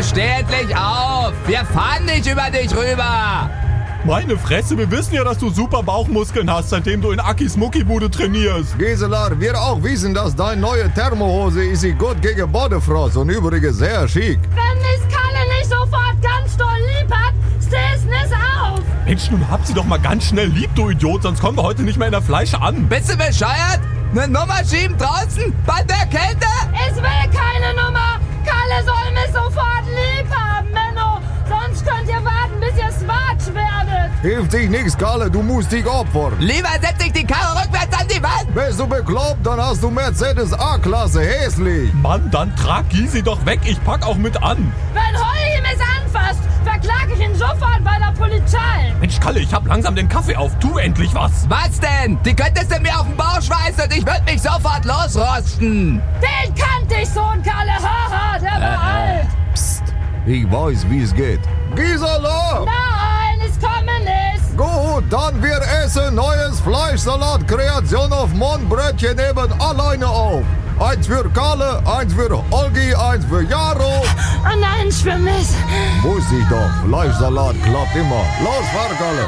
steh endlich auf. Wir fahren nicht über dich rüber. Meine Fresse, wir wissen ja, dass du super Bauchmuskeln hast, seitdem du in Akis Muckibude trainierst. Gisela, wir auch wissen, dass deine neue Thermohose ist sie gut gegen Bodefrost und übrigens sehr schick. Wenn mich Kalle nicht sofort ganz doll lieb hat, steh's nicht auf. Mensch, nun habt sie doch mal ganz schnell lieb, du Idiot, sonst kommen wir heute nicht mehr in der Fleische an. Bist du bescheuert? Eine Nummer schieben draußen bei der Kälte? Ich will keine Nummer. Kalle soll mich sofort lieb haben, Menno. Sonst könnt ihr warten, bis ihr swatsch werdet. Hilft dich nix, Kalle, du musst dich opfern. Lieber setz ich die Karre rückwärts an die Wand. Bist du bekloppt, dann hast du Mercedes A-Klasse, hässlich. Mann, dann trag Gysi doch weg, ich pack auch mit an. Wenn Holly mich anfasst, verklage ich ihn sofort bei der Polizei. Mensch, Kalle, ich hab langsam den Kaffee auf, tu endlich was. Was denn? Die könntest du mir auf den Bauch schmeißen und ich würd mich sofort losrosten. Den kannte ich schon, Kalle. Haha, der war alt. Psst, ich weiß, wie es geht. Gisela! Nein, ich komme nicht. Gut, dann wir essen neues Fleischsalat, Kreation auf Mondbrötchen eben alleine auf. Eins für Kalle, eins für Olgi, eins für Jaro. Und eins für mich. Wusste ich doch, Fleischsalat klappt immer. Los, fahr, Kalle.